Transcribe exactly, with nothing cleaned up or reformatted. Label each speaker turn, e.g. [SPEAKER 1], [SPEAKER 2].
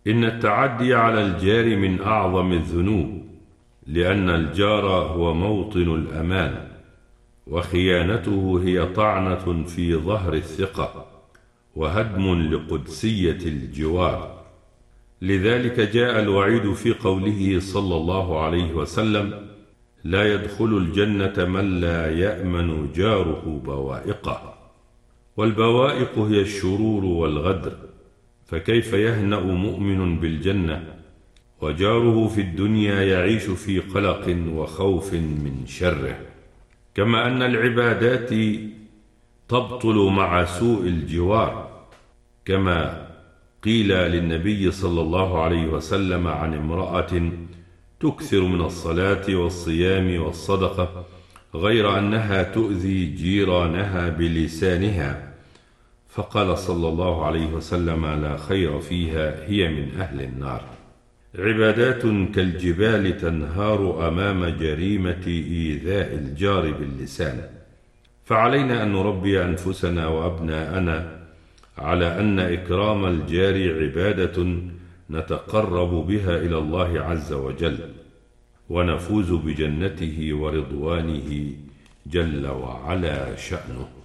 [SPEAKER 1] إن التعدي على الجار من أعظم الذنوب، لأن الجار هو موطن الأمان، وخيانته هي طعنة في ظهر الثقة وهدم لقدسية الجوار. لذلك جاء الوعيد في قوله صلى الله عليه وسلم: لا يدخل الجنة من لا يأمن جاره بوائقه. والبوائق هي الشرور والغدر، فكيف يهنأ مؤمن بالجنة وجاره في الدنيا يعيش في قلق وخوف من شره؟ كما أن العبادات تبطل مع سوء الجوار، كما قيل للنبي صلى الله عليه وسلم عن امرأة تكثر من الصلاة والصيام والصدقة غير أنها تؤذي جيرانها بلسانها، فقال صلى الله عليه وسلم: لا خير فيها، هي من أهل النار. عبادات كالجبال تنهار أمام جريمة إيذاء الجار باللسان. فعلينا أن نربي أنفسنا وأبناءنا على أن إكرام الجار عبادة نتقرب بها إلى الله عز وجل، ونفوز بجنته ورضوانه جل وعلا شأنه.